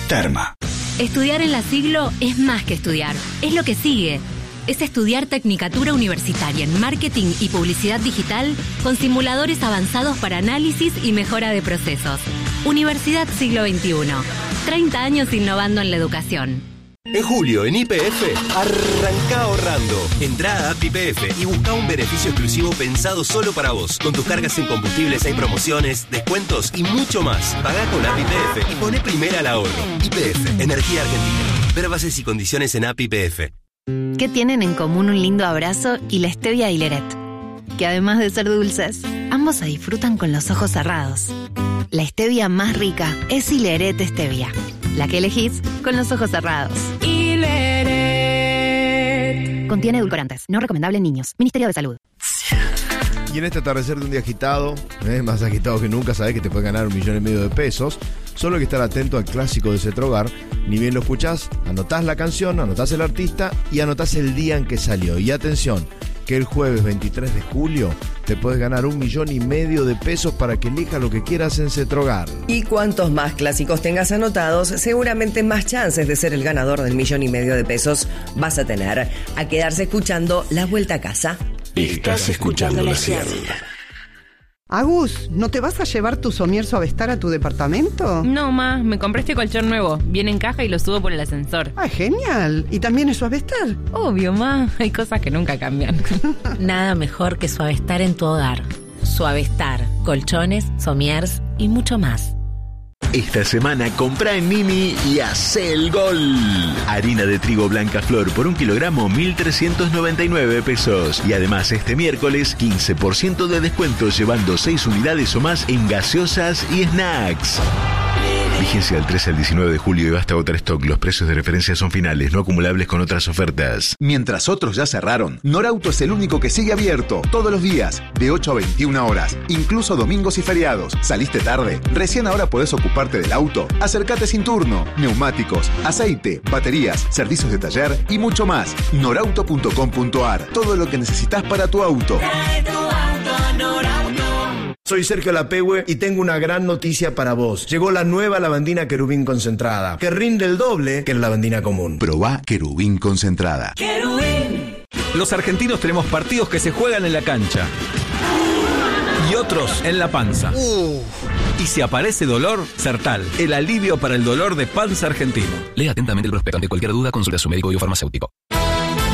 Terma. Estudiar en la Siglo es más que estudiar, es lo que sigue. Es estudiar Tecnicatura Universitaria en Marketing y Publicidad Digital con simuladores avanzados para análisis y mejora de procesos. Universidad Siglo XXI. 30 años innovando en la educación. En julio, en YPF, arranca ahorrando. Entrá a App YPF y busca un beneficio exclusivo pensado solo para vos. Con tus cargas en combustibles hay promociones, descuentos y mucho más. Pagá con App YPF y poné primera al ahorro. YPF, Energía Argentina. Ver bases y condiciones en App YPF. ¿Qué tienen en común un lindo abrazo y la stevia y Leret? Que además de ser dulces, ambos se disfrutan con los ojos cerrados. La stevia más rica es Hileret Stevia, la que elegís con los ojos cerrados. Hileret. Contiene edulcorantes, no recomendable en niños. Ministerio de Salud. Y en este atardecer de un día agitado, más agitado que nunca, sabés que te puedes ganar 1,5 millones de pesos. Solo hay que estar atento al clásico de Cetrogar. Ni bien lo escuchás, anotás la canción, anotás el artista y anotás el día en que salió. Y atención, que el jueves 23 de julio te puedes ganar 1,5 millones de pesos para que elijas lo que quieras en Cetrogar. Y cuantos más clásicos tengas anotados, seguramente más chances de ser el ganador del 1,5 millones de pesos vas a tener. A quedarse escuchando La Vuelta a Casa. Estás escuchando La Cielo. Agus, ¿no te vas a llevar tu somier Suavestar a tu departamento? No, ma, me compré este colchón nuevo. Viene en caja y lo subo por el ascensor. ¡Ah, genial! ¿Y también es Suavestar? Obvio, ma, hay cosas que nunca cambian. Nada mejor que Suavestar en tu hogar. Suavestar, colchones, somiers y mucho más. Esta semana compra en Mimi y hacé el gol. Harina de trigo blanca flor por 1 kilogramo, 1.399 pesos. Y además este miércoles, 15% de descuento llevando 6 unidades o más en gaseosas y snacks. Vigencia del 13 al 19 de julio y basta agotar stock. Los precios de referencia son finales, no acumulables con otras ofertas. Mientras otros ya cerraron, Norauto es el único que sigue abierto todos los días, de 8 a 21 horas, incluso domingos y feriados. ¿Saliste tarde? Recién ahora podés ocuparte del auto. Acércate sin turno. Neumáticos, aceite, baterías, servicios de taller y mucho más. Norauto.com.ar. Todo lo que necesitas para tu auto. Trae tu auto a Norauto. Soy Sergio Lapehue y tengo una gran noticia para vos. Llegó la nueva lavandina Querubín concentrada, que rinde el doble que la lavandina común. Probá Querubín concentrada. Querubín. Los argentinos tenemos partidos que se juegan en la cancha y otros en la panza. Y si aparece dolor, Sertal, el alivio para el dolor de panza argentino. Lea atentamente el prospecto. Ante cualquier duda, consulta a su médico o farmacéutico.